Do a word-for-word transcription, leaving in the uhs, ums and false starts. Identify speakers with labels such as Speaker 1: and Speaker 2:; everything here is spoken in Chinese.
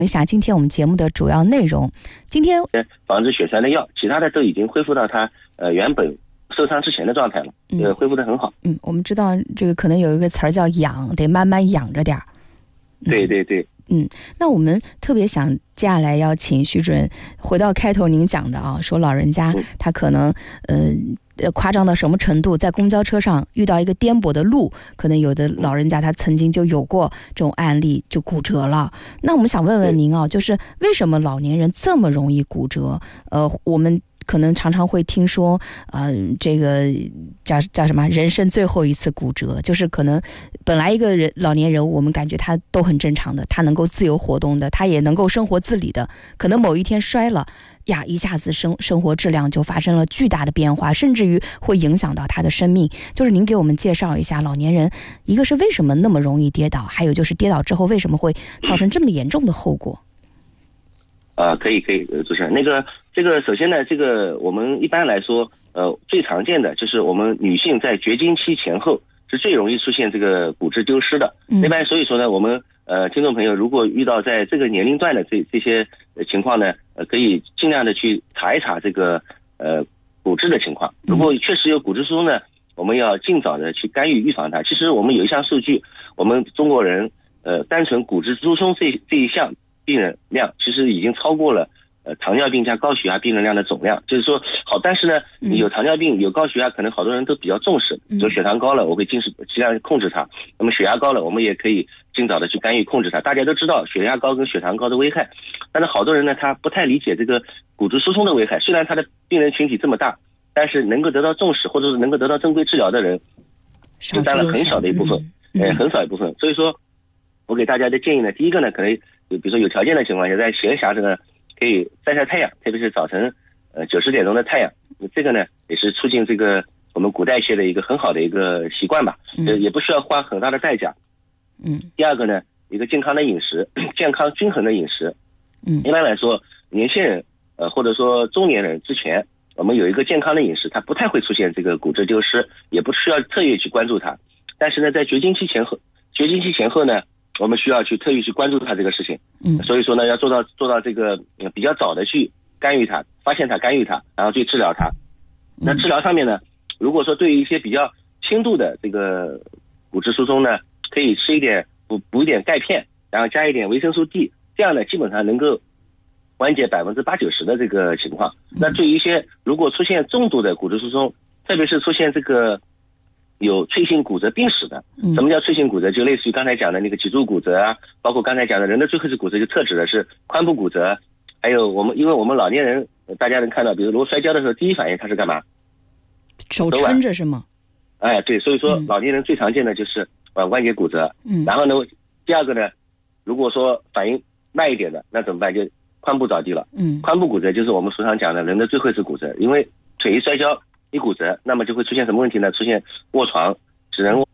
Speaker 1: 一下今天我们节目的主要内容。今天
Speaker 2: 防止血栓的药，其他的都已经恢复到它呃原本受伤之前的状态了，呃，恢复得很好。
Speaker 1: 嗯，我们知道这个可能有一个词儿叫养，得慢慢养着点儿。
Speaker 2: 对对对。
Speaker 1: 嗯，那我们特别想接下来要请徐主任回到开头您讲的啊，说老人家他可能呃夸张到什么程度，在公交车上遇到一个颠簸的路，可能有的老人家他曾经就有过这种案例，就骨折了。那我们想问问您啊，就是为什么老年人这么容易骨折？呃，我们可能常常会听说，呃，这个叫叫什么人生最后一次骨折，就是可能本来一个人老年人，我们感觉他都很正常的，他能够自由活动的，他也能够生活自理的，可能某一天摔了呀，一下子生生活质量就发生了巨大的变化，甚至于会影响到他的生命。就是您给我们介绍一下老年人，一个是为什么那么容易跌倒，还有就是跌倒之后为什么会造成这么严重的后果。
Speaker 2: 啊、呃，可以可以，主持人，那个这个首先呢，这个我们一般来说，呃，最常见的就是我们女性在绝经期前后是最容易出现这个骨质丢失的。嗯、一般所以说呢，我们呃听众朋友如果遇到在这个年龄段的这这些情况呢，呃，可以尽量的去查一查这个呃骨质的情况。如果确实有骨质疏松呢，我们要尽早的去干预预防它。其实我们有一项数据，我们中国人呃单纯骨质疏松这这一项病人量其实已经超过了呃糖尿病加高血压病人量的总量。就是说好，但是呢你有糖尿病有高血压，可能好多人都比较重视，就血糖高了我会尽尽量控制它，那么血压高了我们也可以尽早的去干预控制它。大家都知道血压高跟血糖高的危害，但是好多人呢他不太理解这个骨质疏松的危害。虽然他的病人群体这么大，但是能够得到重视或者是能够得到正规治疗的人就占了很少的一部分，嗯呃、很少一部分。所以说我给大家的建议呢，第一个呢，可能比如说有条件的情况下，在闲暇着呢，可以晒晒太阳，特别是早晨呃九十点钟的太阳，这个呢也是促进这个我们骨代谢的一个很好的一个习惯吧，呃也不需要花很大的代价。嗯。第二个呢，一个健康的饮食，健康均衡的饮食。嗯。一般来说，年轻人呃或者说中年人之前，我们有一个健康的饮食，它不太会出现这个骨质丢失，也不需要特意去关注它。但是呢，在绝经期前后，绝经期前后呢，我们需要去特意去关注它这个事情。嗯，所以说呢，要做到做到这个、呃、比较早的去干预它，发现它，干预它，然后去治疗它。那治疗上面呢，如果说对于一些比较轻度的这个骨质疏松呢，可以吃一点补补一点钙片，然后加一点维生素 D， 这样呢基本上能够缓解百分之八九十的这个情况。那对于一些如果出现重度的骨质疏松，特别是出现这个有脆性骨折病史的，什么叫脆性骨折？就类似于刚才讲的那个脊柱骨折啊，包括刚才讲的人的最后是骨折，就特指的是髋部骨折。还有我们，因为我们老年人，大家能看到，比如如果摔跤的时候，第一反应他是干嘛？
Speaker 1: 手撑着是吗？
Speaker 2: 哎，对，所以说老年人最常见的就是呃关节骨折。嗯。然后呢，第二个呢，如果说反应慢一点的，那怎么办？就髋部着地了。嗯。髋部骨折就是我们俗常讲的人的最后一次骨折，因为腿一摔跤一骨折，那么就会出现什么问题呢？出现卧床，只能